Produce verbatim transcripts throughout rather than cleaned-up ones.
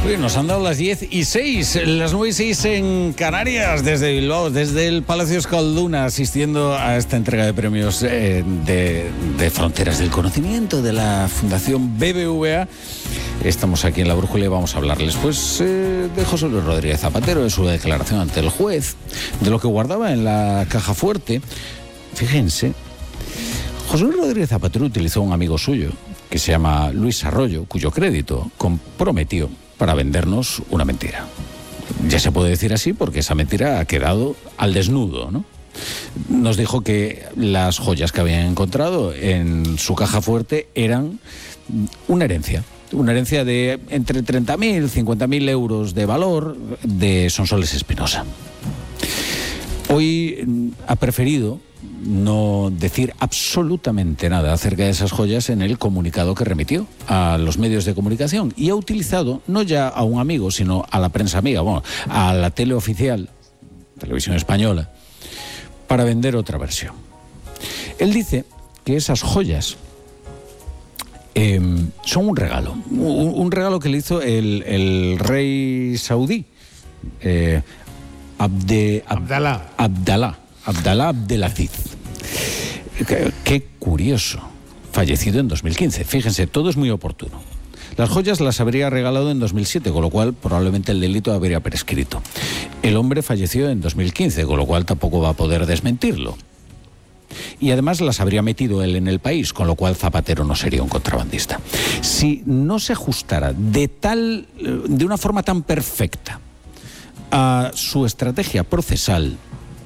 Uy, nos han dado las diez y seis, las nueve y seis en Canarias, desde Bilbao, desde el Palacio Euskalduna, asistiendo a esta entrega de premios eh, de, de Fronteras del Conocimiento de la Fundación B B V A. Estamos aquí en La Brújula y vamos a hablarles pues, eh, de José Luis Rodríguez Zapatero, de su declaración ante el juez, de lo que guardaba en la caja fuerte. Fíjense, José Luis Rodríguez Zapatero utilizó a un amigo suyo, que se llama Luis Arroyo, cuyo crédito comprometió para vendernos una mentira. Ya se puede decir así porque esa mentira ha quedado al desnudo, ¿no? Nos dijo que las joyas que habían encontrado en su caja fuerte eran una herencia, una herencia de entre treinta mil y cincuenta mil euros de valor de Sonsoles Espinosa. Hoy ha preferido no decir absolutamente nada acerca de esas joyas en el comunicado que remitió a los medios de comunicación y ha utilizado no ya a un amigo, sino a la prensa amiga, bueno, a la tele oficial, Televisión Española, para vender otra versión. Él dice que esas joyas eh, son un regalo, un, un regalo que le hizo el, el rey saudí, eh, Abde, Ab, Abdalá. Abdalá. Abdalá Abdelaziz. Qué, qué curioso. Fallecido en dos mil quince. Fíjense, todo es muy oportuno. Las joyas las habría regalado en dos mil siete, con lo cual probablemente el delito habría prescrito. El hombre falleció en dos mil quince, con lo cual tampoco va a poder desmentirlo. Y además las habría metido él en el país, con lo cual Zapatero no sería un contrabandista. Si no se ajustara de tal, de una forma tan perfecta a su estrategia procesal,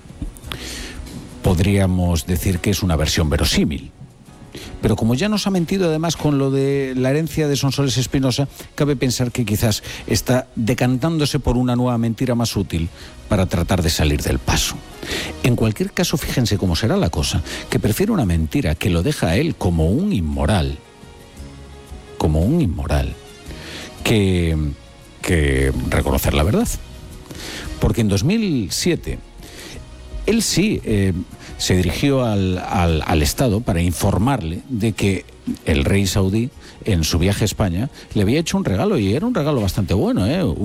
podríamos decir que es una versión verosímil. Pero como ya nos ha mentido además con lo de la herencia de Sonsoles Espinosa, cabe pensar que quizás está decantándose por una nueva mentira más útil para tratar de salir del paso. En cualquier caso, fíjense cómo será la cosa, que prefiere una mentira que lo deja a él como un inmoral, como un inmoral, que, que reconocer la verdad. Porque en dos mil siete, él sí eh, se dirigió al, al, al Estado para informarle de que el rey saudí, en su viaje a España, le había hecho un regalo, y era un regalo bastante bueno, ¿eh?